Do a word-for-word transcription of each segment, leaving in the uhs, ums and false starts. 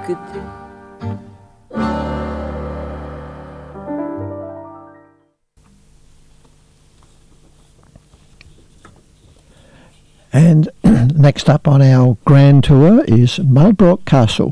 t'es. And next up on our grand tour is Malbrook Castle.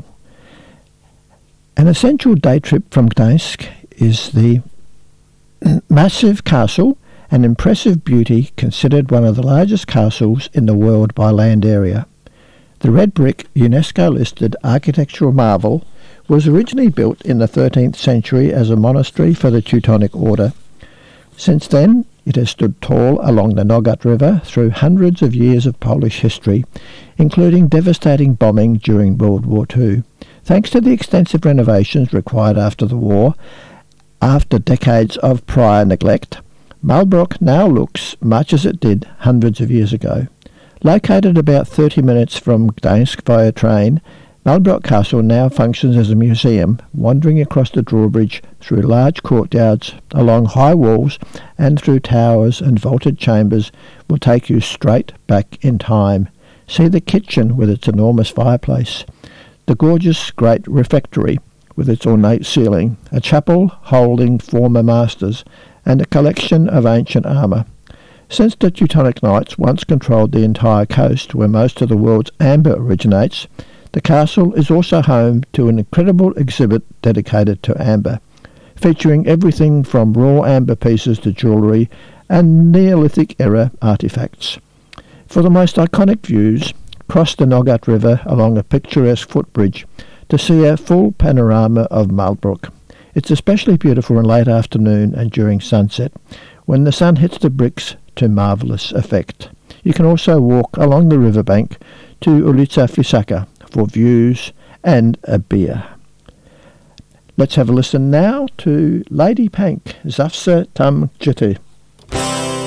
An essential day trip from Gdańsk is the massive castle, an impressive beauty considered one of the largest castles in the world by land area. The red brick UNESCO-listed architectural marvel was originally built in the thirteenth century as a monastery for the Teutonic Order. Since then, it has stood tall along the Nogat River through hundreds of years of Polish history, including devastating bombing during World War Two. Thanks to the extensive renovations required after the war, after decades of prior neglect, Malbrook now looks much as it did hundreds of years ago. Located about thirty minutes from Gdańsk via train, Malbrook Castle now functions as a museum, wandering across the drawbridge through large courtyards, along high walls, and through towers and vaulted chambers will take you straight back in time. See the kitchen with its enormous fireplace, the gorgeous great refectory with its ornate ceiling, a chapel holding former masters, and a collection of ancient armour. Since the Teutonic Knights once controlled the entire coast where most of the world's amber originates, the castle is also home to an incredible exhibit dedicated to amber, featuring everything from raw amber pieces to jewellery and Neolithic-era artefacts. For the most iconic views, cross the Nogat River along a picturesque footbridge to see a full panorama of Malbrook. It's especially beautiful in late afternoon and during sunset, when the sun hits the bricks to marvellous effect. You can also walk along the riverbank to Ulica Fisaka for views and a beer. Let's have a listen now to Lady Pank, Zawsze tam, gdzie ty.